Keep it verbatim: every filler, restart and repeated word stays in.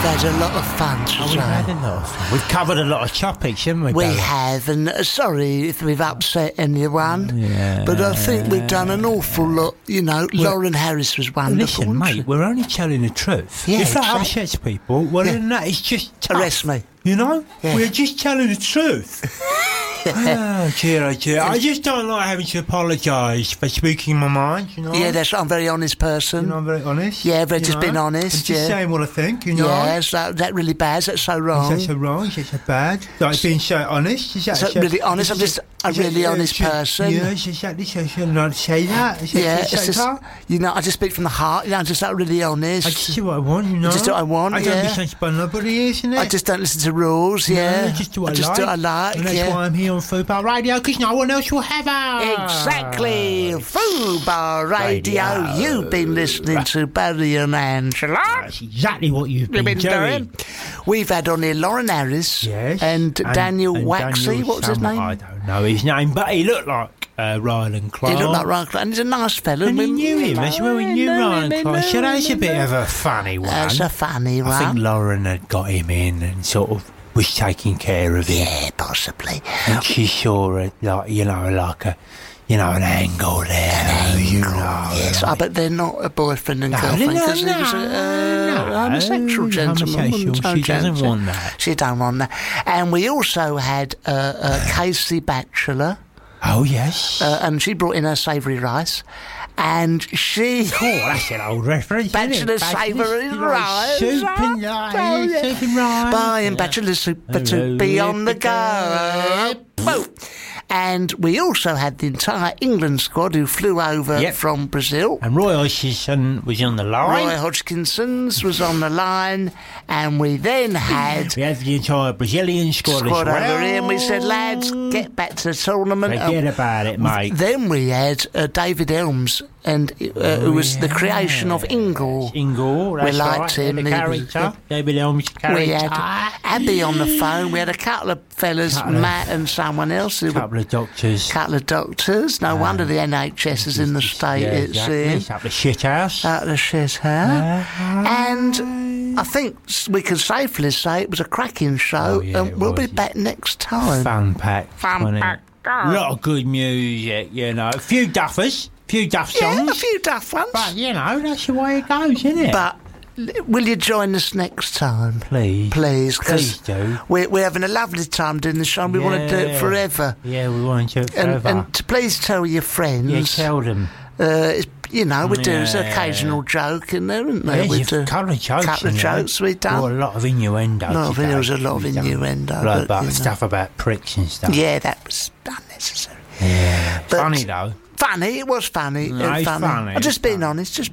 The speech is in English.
had a lot of fun today. Oh, we've had a lot of fun. We've covered a lot of topics, haven't we, We Darren? have, and uh, sorry if we've upset anyone, Yeah. but I think we've done an awful lot. You know, Well, Lauren Harris was wonderful. Listen, wasn't mate, we're only telling the truth. Yeah, if that exactly. upsets people, well, Yeah. then that is just she? tough. Arrest me. You know? Yeah. We're just telling the truth. Oh, dear, oh, dear. I just don't like having to apologise for speaking my mind, you know? Yeah, that's I'm a very honest person. You know, I'm very honest. Yeah, I've you just know? been honest, I'm just yeah. saying what I think, you know? Yeah, is that, that really bad? That's so wrong. Is that so wrong? Is that so bad? Like being so honest? Is that, Is that so- really honest? I'm just a is that- really uh, honest should- person. Yes, exactly. So should I not say that? Is that Yeah, is it's that just, so? you know, I just speak from the heart. You know, I'm just like really honest. I just do what I want, you know? just do what I want, I don't yeah. be sensible by nobody, isn't it? I just don't listen to rules, yeah. No, just do what I, I just like. do what I like, And that's yeah. why I'm here on Football Radio, because no one else will have it. Exactly. Fubar Radio. Radio. You've been listening to Barry and Angela. That's exactly what you've been, You've been doing. doing. We've had on here Lauren Harris Yes. and, Daniel and Waxy. Daniel What was his some- name? I don't know his name, but he looked like uh, Ryland Clark. He looked like Ryan Clark, and he's a nice fellow. And he We- knew him as well. He knew know Ryland him, Clark. So know that's a him, bit know of a funny one. That's a funny one. I think Lauren had got him in and sort of was taking care of him. Yeah, possibly. And she saw it, like, you know, like a, you know, an angle there. you know. Yes, I bet they're not a boyfriend and No, girlfriend no, because he was a no, uh, no. homosexual gentleman. Homosexual. wasn't She doesn't gentleman. want that. She don't want that. And we also had uh, uh, Casey Batchelor, Oh, yes. uh, and she brought in her savoury rice, and she. Oh, that's an old reference, isn't Bachelor it? savoury Like rice. Soup and Oh, rice, yeah. soup and rice. Buying bachelor super to be on the go. Boom. And we also had the entire England squad who flew over Yep. from Brazil. And Roy Hodgson was on the line. Roy Hodgkinson's was on the line, and we then had We had the entire Brazilian squad, squad as well. over here, and we said, lads, get back to the tournament. Forget Um, about it, mate. Then we had uh, David Elms, and uh, who was the creation of Ingle. Ingle, that's We liked right. him, The and he character, was- David Elms' character. We had Abby on the phone. We had a couple of fellas, Couple of- Matt and someone else. Who a couple of doctors. were, couple of doctors. No wonder the N H S is in the state yeah, it's exactly. in. It's up the shit house. Out the shit, huh? And I think s- we can safely say it was a cracking show, Oh, yeah, and it we'll be was. back next time. Fun pack. Fun wasn't it? pack. A lot of good music, you know. A few duffers, a few duff Yeah, songs. a few duff ones. But, you know, that's the way it goes, isn't it? But l- will you join us next time? Please. Please, Please because do. we're, we're having a lovely time doing the show, and we want to do it Yeah. forever. Yeah, we want to do it And, forever. and to please tell your friends. yeah, tell them. Uh, it's, you know, we do there's an Yeah. occasional joke in there, isn't there? There's we a do couple of jokes. couple of in there. jokes we Oh, done. a lot of innuendo. No, I think today. there was a lot of We've done. innuendo, Like but, about you know. stuff about pricks and stuff. Yeah, that was unnecessary. Yeah. But- Funny though. Funny, it was funny. No, uh, it's funny. funny, I'm just it's being funny. honest, just